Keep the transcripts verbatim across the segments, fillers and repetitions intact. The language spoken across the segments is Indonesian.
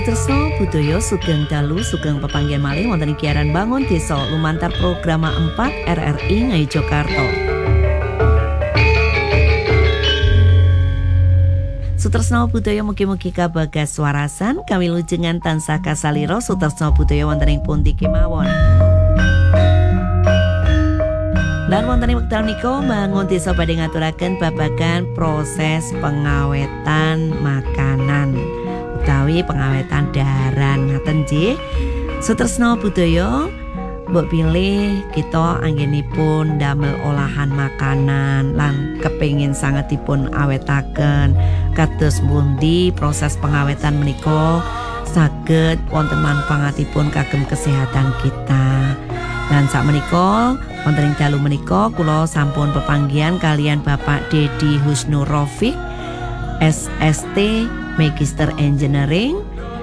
Tresno budaya sugeng dalu sugeng pepanggihan malih wonten ing Giaran Bangun Desa lumantar program empat R R I Ngayogyakarta. Sutresno budaya mugi-mugi kabagas warasan kawilujengan tansah kasalira sutresno budaya wonten ing pundi kemawon. Lan wonten ing wekdal menika Bangun Desa badhe ngaturaken babagan proses pengawetan makanan utawi pengawetan daharan ngaten nggih. Sutresno budaya mbok pilih kita anggenipun damel olahan makanan lan kepengin sangetipun awetaken kados pundi proses pengawetan menika saged wonten manfaatipun kagem kesehatan kita. Dan sak menika wonten ing dalu menika kula sampun pepanggihan kalian Bapak Dedi Husnur Rafiq S S T Magister Engineering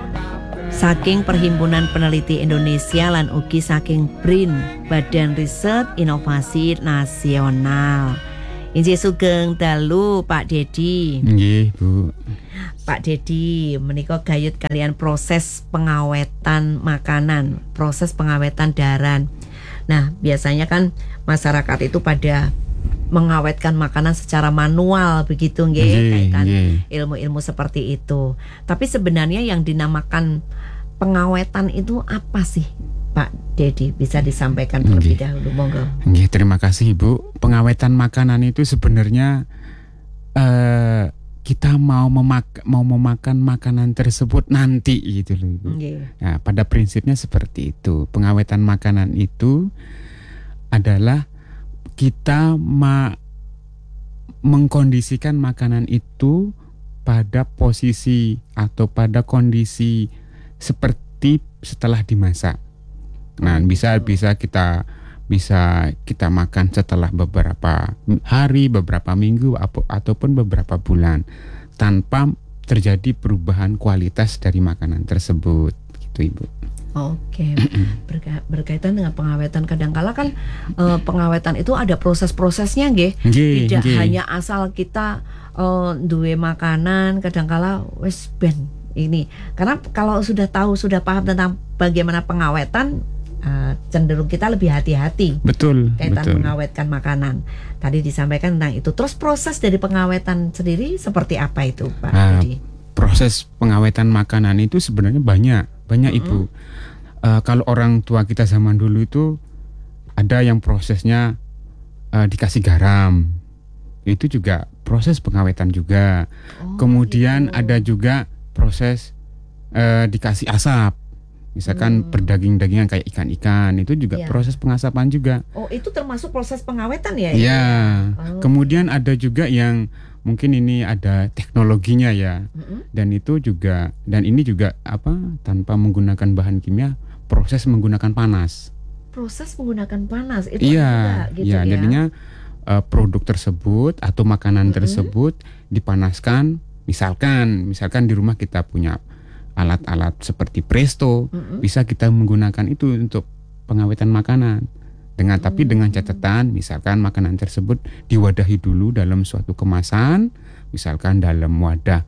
saking Perhimpunan Peneliti Indonesia lan ugi saking B R I N Badan Riset Inovasi Nasional. Injih sugeng dalu Pak Dedi. Nggih, Bu. Pak Dedi, menika gayut kalian proses pengawetan makanan, proses pengawetan daharan. Nah, biasanya kan masyarakat itu pada mengawetkan makanan secara manual begitu nggih, kan ilmu-ilmu seperti itu. Tapi sebenarnya yang dinamakan pengawetan itu apa sih, Pak Dedi? Bisa disampaikan terlebih dahulu, monggo. Nggih, terima kasih Ibu. Pengawetan makanan itu sebenarnya uh, kita mau memak mau memakan makanan tersebut nanti gitu loh Ibu. Nah, pada prinsipnya seperti itu. Pengawetan makanan itu adalah kita ma mengkondisikan makanan itu pada posisi atau pada kondisi seperti setelah dimasak. Nah, bisa bisa kita bisa kita makan setelah beberapa hari, beberapa minggu ataupun beberapa bulan tanpa terjadi perubahan kualitas dari makanan tersebut, gitu Ibu. Oke, Berka- berkaitan dengan pengawetan kadangkala kan uh, pengawetan itu ada proses-prosesnya nggih. Tidak nge. hanya asal kita uh, duwe makanan kadangkala wis ben ini. Karena kalau sudah tahu, sudah paham tentang bagaimana pengawetan, uh, cenderung kita lebih hati-hati. Betul, kaitan betul. Mengawetkan makanan. Tadi disampaikan tentang itu. Terus proses dari pengawetan sendiri seperti apa itu, Pak nah, Dedi? Proses pengawetan makanan itu sebenarnya banyak, banyak mm-hmm. Ibu. Uh, kalau orang tua kita zaman dulu itu ada yang prosesnya uh, dikasih garam, itu juga proses pengawetan juga. Oh, Kemudian gitu. Ada juga proses uh, dikasih asap, misalkan hmm. berdaging-dagingan kayak ikan-ikan, itu juga ya. Proses pengasapan juga. Oh, itu termasuk proses pengawetan ya? Iya. Oh. Kemudian ada juga yang mungkin ini ada teknologinya ya, mm-hmm. dan itu juga dan ini juga apa tanpa menggunakan bahan kimia, proses menggunakan panas. Proses menggunakan panas itu iya, juga, gitu iya, ya. Jadinya uh, produk tersebut atau makanan mm-hmm. tersebut dipanaskan, misalkan misalkan di rumah kita punya alat-alat seperti presto, mm-hmm. bisa kita menggunakan itu untuk pengawetan makanan. Dengan tapi hmm. dengan catatan misalkan makanan tersebut diwadahi dulu dalam suatu kemasan, misalkan dalam wadah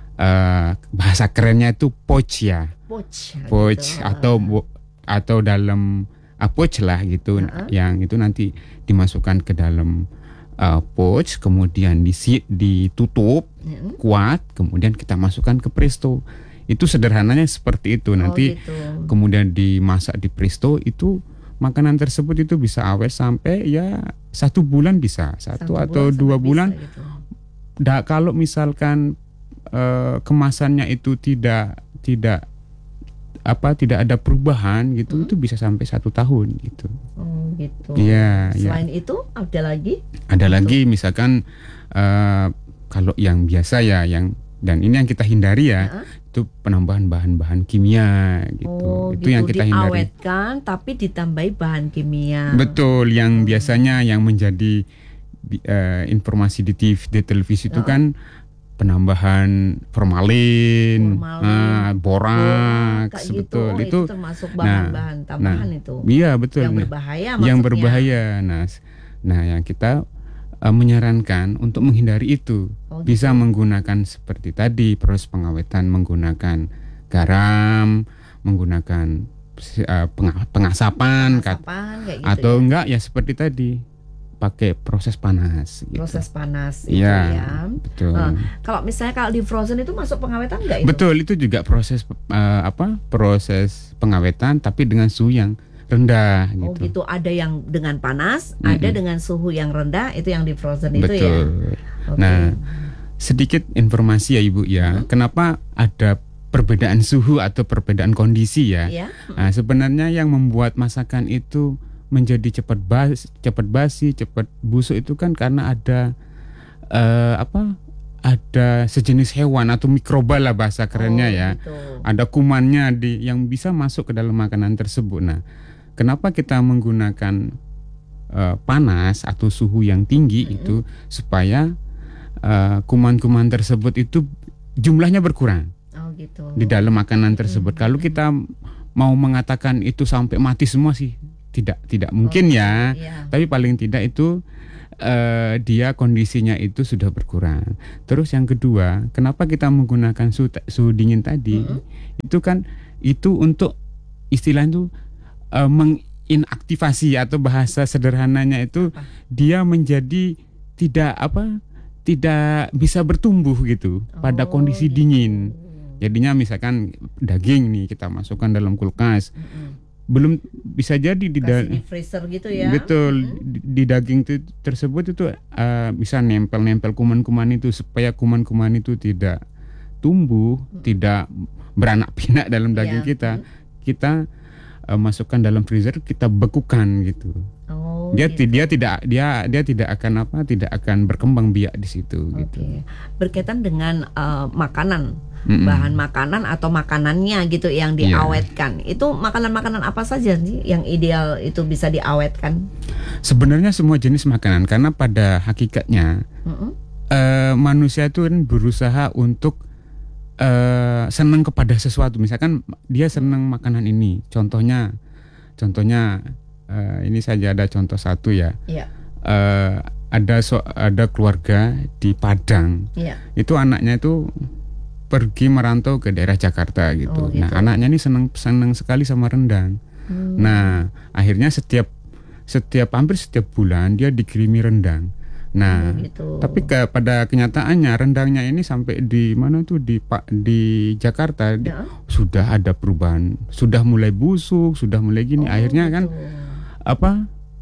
uh, bahasa kerennya itu pouch ya. Pouch. Pouch gitu. atau atau dalam uh, pouch lah gitu. Uh-huh. Yang itu nanti dimasukkan ke dalam uh, pouch, kemudian disi, ditutup uh-huh. kuat, kemudian kita masukkan ke presto. Itu sederhananya seperti itu. Nanti oh, gitu. Kemudian dimasak di presto itu makanan tersebut itu bisa awet sampai ya satu bulan bisa satu, satu atau bulan dua bulan. Gitu. Da, kalau misalkan uh, kemasannya itu tidak tidak apa tidak ada perubahan gitu, hmm. itu bisa sampai satu tahun gitu. Oh gitu. Ya. Selain ya. Itu ada lagi? Ada gitu. Lagi misalkan uh, kalau yang biasa ya yang dan ini yang kita hindari ya. Uh-huh. Itu penambahan bahan-bahan kimia gitu. Oh, itu gitu. Yang kita hindari. Diawetkan tapi ditambahi bahan kimia. Betul, yang hmm. biasanya yang menjadi uh, informasi di T V, di televisi oh. itu kan penambahan formalin, formalin uh, boraks, gitu. betul. Oh, itu, itu termasuk bahan-bahan nah, tambahan nah, itu. Iya, betul. Yang nah, berbahaya maksudnya. Yang berbahaya. Nah, nah yang kita uh, menyarankan untuk menghindari itu. Oh, bisa gitu. Menggunakan seperti tadi proses pengawetan menggunakan garam, menggunakan uh, penga- pengasapan, kat- Pengasapan, kayak gitu atau ya. enggak ya seperti tadi pakai proses panas. Gitu. Proses panas itu Iya, ya. betul. Nah, kalau misalnya kalau di frozen itu masuk pengawetan nggak itu? Betul, itu juga proses uh, apa? Proses pengawetan tapi dengan suhu yang rendah Oh gitu. gitu, ada yang dengan panas, Mm-mm. ada dengan suhu yang rendah, itu yang di frozen itu ya. Betul. Oke. Nah, sedikit informasi ya Ibu ya. Hmm. Kenapa ada perbedaan suhu atau perbedaan kondisi ya? Ya. Nah, sebenarnya yang membuat masakan itu menjadi cepat basi, cepat basi, cepat busuk itu kan karena ada eh, apa? Ada sejenis hewan atau mikroba lah bahasa kerennya Oh, ya. gitu. Ada kumannya di yang bisa masuk ke dalam makanan tersebut. Nah, kenapa kita menggunakan eh, panas atau suhu yang tinggi Mm-mm. itu supaya eh, kuman-kuman tersebut itu jumlahnya berkurang Oh gitu. di dalam makanan tersebut. Mm-mm. Kalau kita mau mengatakan itu sampai mati semua sih tidak tidak mungkin Oh, ya. iya. Tapi paling tidak itu eh, dia kondisinya itu sudah berkurang. Terus yang kedua, kenapa kita menggunakan suhu, suhu dingin tadi? Mm-mm. Itu kan itu untuk istilah itu eh, menginaktivasi atau bahasa sederhananya itu Apa? dia menjadi tidak apa? Tidak bisa bertumbuh gitu pada Oh, kondisi gitu. dingin. Jadinya misalkan daging nih kita masukkan dalam kulkas, Mm-mm. belum bisa jadi di da- Kasih di freezer gitu ya. betul Mm-mm. di, di daging itu, tersebut itu uh, bisa nempel-nempel kuman-kuman itu supaya kuman-kuman itu tidak tumbuh, Mm. tidak beranak pinak dalam daging Iya. kita. Mm. Kita uh, masukkan dalam freezer, kita bekukan gitu. Oh, Dia gitu. ti- dia tidak dia dia tidak akan apa? Tidak akan berkembang biak di situ Oke. gitu. Berkaitan dengan eh, makanan, Mm-mm. bahan makanan atau makanannya gitu yang Iya. diawetkan. Itu makanan-makanan apa saja sih yang ideal itu bisa diawetkan? Sebenarnya semua jenis makanan karena pada hakikatnya Mm-mm. eh, manusia itu kan berusaha untuk eh, senang kepada sesuatu. Misalkan dia senang makanan ini. Contohnya, contohnya eh, ini saja ada contoh satu ya. Iya. Eh, ada so, ada keluarga di Padang. Iya. Itu anaknya itu pergi merantau ke daerah Jakarta gitu. Oh, gitu. Nah anaknya ini senang senang sekali sama rendang. Hmm. Nah akhirnya setiap setiap hampir setiap bulan dia dikirimi rendang. Nah, Oh, gitu. tapi ke, pada kenyataannya rendangnya ini sampai di mana tuh di Pak di Jakarta di- Ya. sudah ada perubahan, sudah mulai busuk, sudah mulai gini. Oh, Akhirnya kan gitu. apa?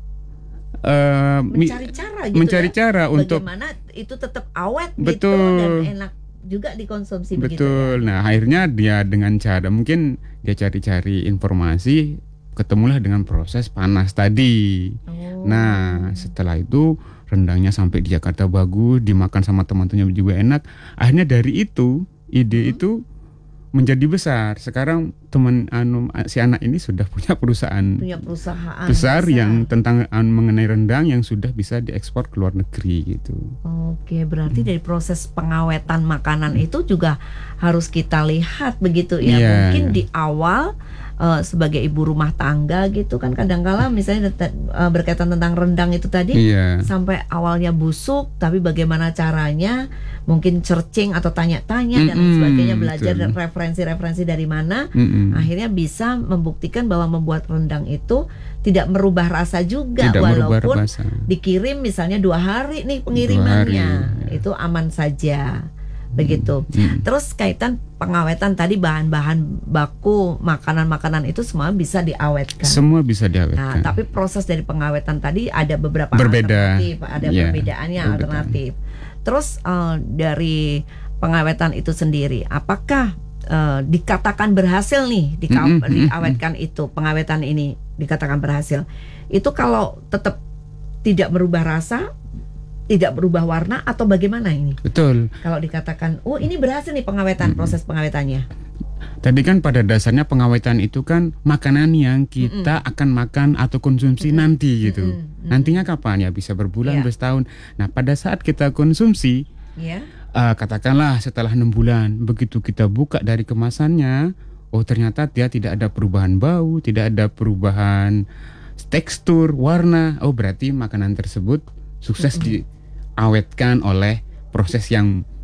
eh, mi- mencari cara gitu mencari ya. cara untuk Bagaimana itu tetap awet Betul. gitu dan enak juga dikonsumsi begitu betul. ya. Nah, akhirnya dia dengan cara mungkin dia cari-cari informasi, ketemulah dengan proses panas tadi. Oh. Nah, setelah itu rendangnya sampai di Jakarta bagus, dimakan sama teman-temannya juga enak. Akhirnya dari itu, ide Hmm. itu menjadi besar. Sekarang teman anu si anak ini sudah punya perusahaan punya perusahaan besar yang tentang anu, mengenai rendang yang sudah bisa diekspor ke luar negeri gitu. Oke, berarti dari proses pengawetan makanan itu juga harus kita lihat begitu ya. Iya. Mungkin di awal eh, sebagai ibu rumah tangga gitu kan kadangkala misalnya te- eh, berkaitan tentang rendang itu tadi Iya. sampai awalnya busuk, tapi bagaimana caranya mungkin searching atau tanya-tanya dan lain Mm-mm, sebagainya, belajar betul. referensi-referensi dari mana, Mm-mm. akhirnya bisa membuktikan bahwa membuat rendang itu tidak merubah rasa juga, Tidak merubah walaupun rasa. dikirim misalnya dua hari nih pengirimannya, Dua hari, ya. itu aman saja begitu. Mm. Terus kaitan pengawetan tadi, bahan-bahan baku makanan-makanan itu semua bisa diawetkan. Semua bisa Nah, diawetkan. tapi proses dari pengawetan tadi ada beberapa Berbeda. alternatif, ada Iya, perbedaannya berbeda. alternatif. Terus eh, dari pengawetan itu sendiri, apakah eh, dikatakan berhasil nih dika- Mm-mm, mm-mm. diawetkan itu, pengawetan ini dikatakan berhasil? Itu kalau tetap tidak berubah rasa, tidak berubah warna, atau bagaimana ini? Betul. Kalau dikatakan, oh ini berhasil nih pengawetan, Mm-mm. proses pengawetannya. Tadi kan pada dasarnya pengawetan itu kan makanan yang kita akan makan atau konsumsi Mm-mm. nanti gitu. Mm-mm, mm-mm. Nantinya kapan ya? Bisa berbulan, Iya. bertahun. Nah, pada saat kita konsumsi, Ya. eh, katakanlah setelah enam bulan, begitu kita buka dari kemasannya, oh ternyata dia tidak ada perubahan bau, tidak ada perubahan tekstur, warna. Oh berarti makanan tersebut sukses Mm-mm. diawetkan oleh proses yang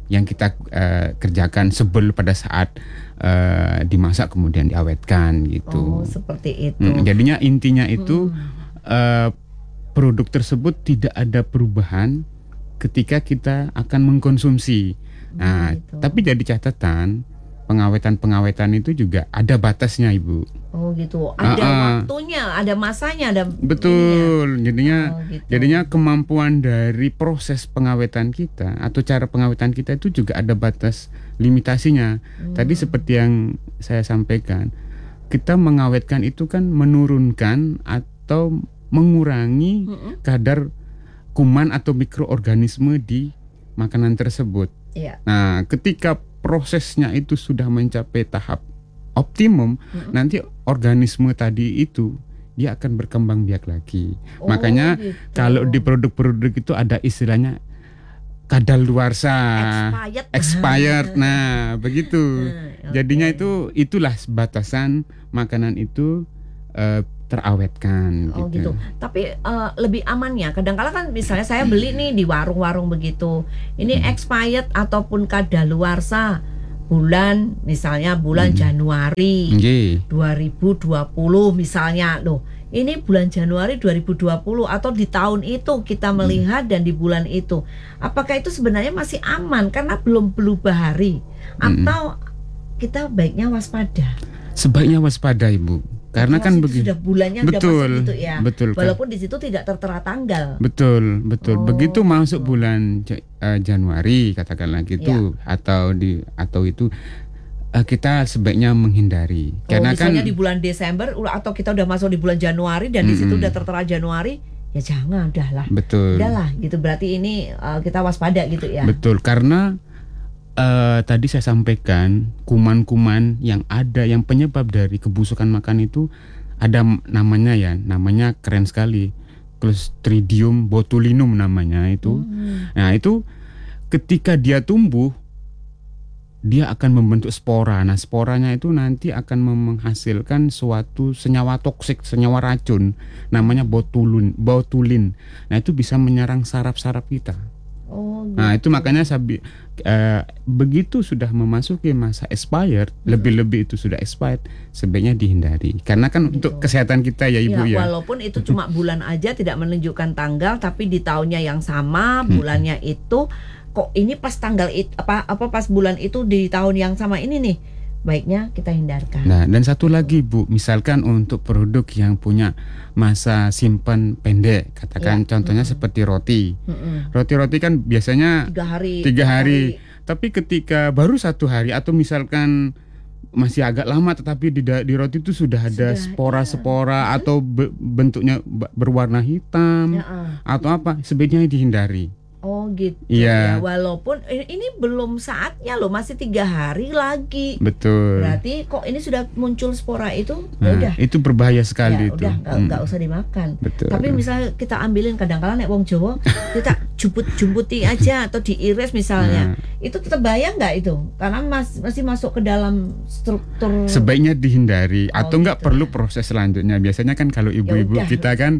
yang kita uh, kerjakan sebelum pada saat uh, dimasak kemudian diawetkan gitu. Oh, seperti itu. Hmm, jadinya intinya itu Hmm. uh, produk tersebut tidak ada perubahan ketika kita akan mengkonsumsi. Nah, gitu. tapi jadi catatan pengawetan-pengawetan itu juga ada batasnya, Ibu. Oh gitu. Ada Uh-uh. waktunya, ada masanya, ada Betul. Jadinya Oh, gitu. jadinya kemampuan dari proses pengawetan kita atau cara pengawetan kita itu juga ada batas limitasinya. Hmm. Tadi seperti yang saya sampaikan, kita mengawetkan itu kan menurunkan atau mengurangi Mm-mm. kadar kuman atau mikroorganisme di makanan tersebut. Iya. Nah, ketika prosesnya itu sudah mencapai tahap optimum, Mm-mm. nanti organisme tadi itu dia akan berkembang biak lagi. Oh, Makanya gitu. kalau di produk-produk itu ada istilahnya kadaluarsa, Expired. expired. Nah, begitu. Hmm, oke. Jadinya itu itulah batasan makanan itu eh, terawetkan Oh gitu. gitu. Tapi eh, lebih amannya. Kadang-kala kan misalnya saya beli nih di warung-warung begitu. Ini Hmm. expired ataupun kadaluarsa bulan misalnya bulan Hmm. Januari Nggih. dua ribu dua puluh misalnya. Loh, ini bulan Januari dua ribu dua puluh atau di tahun itu kita melihat dan di bulan itu. Apakah itu sebenarnya masih aman karena belum berubah hari Hmm. atau kita baiknya waspada? Sebaiknya waspada, Ibu. Karena Karena kan itu begini. sudah bulannya udah Betul. masuk gitu ya. Betul. Kak. Walaupun di situ tidak tertera tanggal. Betul, betul. Oh, Begitu masuk gitu. bulan Ja- eh, Januari katakanlah gitu atau di atau itu eh, kita sebaiknya menghindari. Oh, Karena kan misalnya di bulan Desember u- atau kita udah masuk di bulan Januari dan di situ Mm-mm. udah tertera Januari, ya jangan, udahlah. betul. Udahlah gitu. Berarti ini uh, kita waspada gitu ya. Betul, karena eh, tadi saya sampaikan kuman-kuman yang ada yang penyebab dari kebusukan makan itu ada m- namanya ya, namanya keren sekali. Clostridium botulinum namanya itu. Hmm. Nah, itu ketika dia tumbuh dia akan membentuk spora. Nah, sporanya itu nanti akan menghasilkan suatu senyawa toksik, senyawa racun namanya botulin, botulin. Nah, itu bisa menyerang saraf-saraf kita. Oh, gitu. Nah, itu makanya sabi, eh, begitu sudah memasuki masa expired, lebih-lebih itu sudah expired, sebaiknya dihindari. Karena kan Gitu. untuk kesehatan kita ya, Ibu Ya, ya. walaupun itu cuma bulan aja tidak menunjukkan tanggal, tapi di tahunnya yang sama, bulannya itu kok ini pas tanggal itu apa apa pas bulan itu di tahun yang sama ini nih, baiknya kita hindarkan. Nah, dan satu lagi, Bu, misalkan untuk produk yang punya masa simpan pendek, katakan Ya. contohnya Mm-mm. seperti roti. Mm-mm. Roti-roti kan biasanya Tiga hari. tiga empat hari, tapi ketika baru satu hari atau misalkan masih agak lama, tetapi di, da- di roti itu sudah ada Sudah, spora-spora atau be- bentuknya ba- berwarna hitam Ya, ah. atau apa, sebaiknya dihindari. Oh gitu. Iya. Ya, walaupun ini, ini belum saatnya loh, masih tiga hari lagi. Betul. Berarti kok ini sudah muncul spora itu, ya Nah, udah. itu berbahaya sekali Ya itu. udah nggak Hmm. nggak usah dimakan. Betul. Tapi misalnya kita ambilin kadang-kala nek wong Jawa kita jumput-jumputi aja atau diiris misalnya. Nah. Itu tetap bahaya nggak itu? Karena mas, masih masuk ke dalam struktur. Sebaiknya dihindari Oh, atau enggak gitu. perlu proses selanjutnya. Biasanya kan kalau ibu-ibu udah. kita kan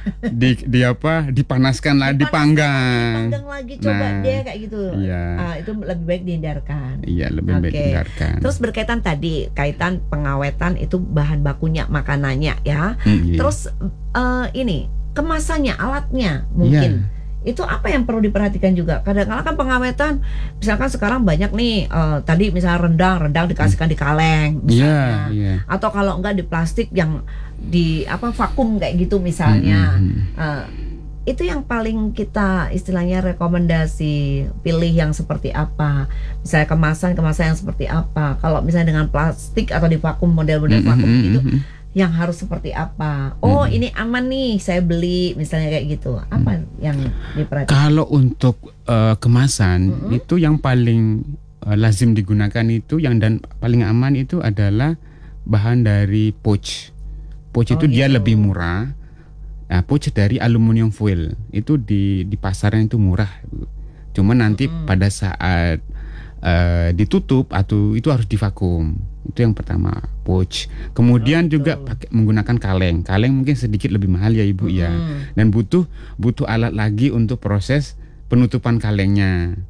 di, di apa dipanaskan lah, Dipanaskan, dipanggang. dipanggang lagi coba Nah, deh kayak gitu. iya. Ah, itu lebih baik dihindarkan. Iya, lebih baik Oke. dihindarkan. Terus berkaitan tadi kaitan pengawetan itu bahan bakunya makanannya ya. Hmm, iya. Terus eh, ini kemasannya, alatnya mungkin. Iya. Itu apa yang perlu diperhatikan juga? Kadang-kadang kan pengawetan, misalkan sekarang banyak nih eh, tadi misalnya rendang, rendang dikasihkan di kaleng Iya, misalnya. iya. Atau kalau enggak di plastik yang di apa vakum kayak gitu misalnya. Hmm, hmm, hmm. Eh, itu yang paling kita istilahnya rekomendasi pilih yang seperti apa, misalnya kemasan kemasan yang seperti apa. Kalau misalnya dengan plastik atau di vakum model-model Hmm, vakum hmm, gitu, hmm, hmm. yang harus seperti apa? Oh Hmm. ini aman nih saya beli misalnya kayak gitu. Apa yang diperhatikan? Kalau untuk eh, kemasan Mm-mm. itu yang paling eh, lazim digunakan itu yang dan paling aman itu adalah bahan dari pouch. Pouch Oh, itu dia gitu. lebih murah. Nah, pouch dari aluminium foil itu di di pasaran itu murah. Cuma nanti Mm-mm. pada saat eh, ditutup atau itu harus divakum. Itu yang pertama, pouch. Kemudian Oh, juga gitu. pakai menggunakan kaleng. Kaleng mungkin sedikit lebih mahal ya Ibu ya. Mm-mm. Dan butuh butuh alat lagi untuk proses penutupan kalengnya.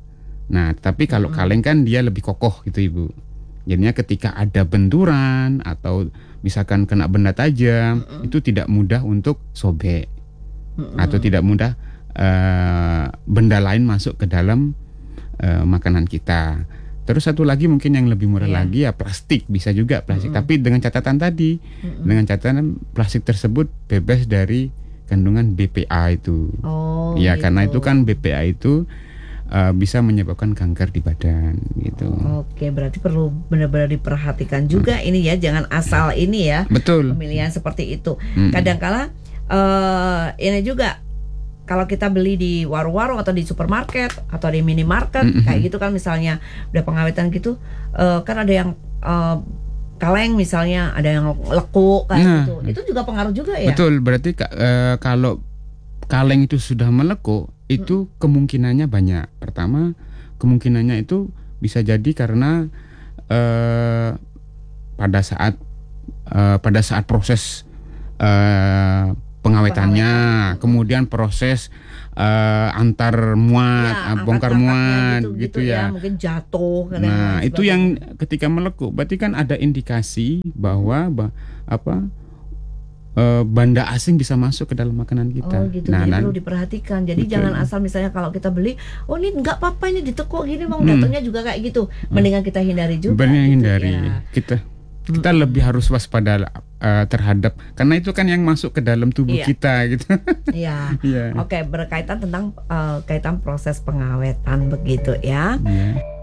Nah, tapi kalau Mm-mm. kaleng kan dia lebih kokoh gitu Ibu. Jadinya ketika ada benturan atau misalkan kena benda tajam, Mm-mm. itu tidak mudah untuk sobek. Mm-mm. Atau tidak mudah uh, benda lain masuk ke dalam uh, makanan kita. Terus satu lagi mungkin yang lebih murah Iya. lagi ya plastik, bisa juga plastik. Mm-mm. Tapi dengan catatan tadi, Mm-mm. dengan catatan plastik tersebut bebas dari kandungan B P A itu. Oh, Ya gitu. karena itu kan B P A itu uh, bisa menyebabkan kanker di badan gitu. Oke, berarti perlu benar-benar diperhatikan juga ini ya, jangan asal ini ya. Betul. Pemilihan seperti itu. Mm-mm. Kadangkala eh ini juga kalau kita beli di warung-warung atau di supermarket atau di minimarket Mm-mm. kayak gitu kan, misalnya udah pengawetan gitu, eh, kan ada yang eh, kaleng misalnya, ada yang lekuk kayak Nah. gitu. Itu juga pengaruh juga ya. Betul, berarti ka- eh, kalau kaleng itu sudah melekuk, itu kemungkinannya banyak. Pertama, kemungkinannya itu bisa jadi karena eh, pada saat eh, pada saat proses eh, pengawetannya, Pengawetan. kemudian proses eh, antar muat, Ya, eh, bongkar angkat-angkatnya muat, gitu, ya. mungkin jatuh dan Nah, lain itu sebagainya. yang ketika melekuk, berarti kan ada indikasi bahwa bah, apa eh, benda asing bisa masuk ke dalam makanan kita. Oh gitu, Nah, jadi nan- perlu diperhatikan. Jadi Betul. jangan asal misalnya kalau kita beli, oh ini nggak apa-apa, ini ditekuk gini, bang, Hmm. jatuhnya juga kayak gitu. Mendingan kita hindari juga. benar gitu, hindari. ya. Kita kita lebih harus waspada eh, terhadap, karena itu kan yang masuk ke dalam tubuh Iya. kita gitu. Iya. Iya. Oke, berkaitan tentang eh, kaitan proses pengawetan begitu ya. Iya.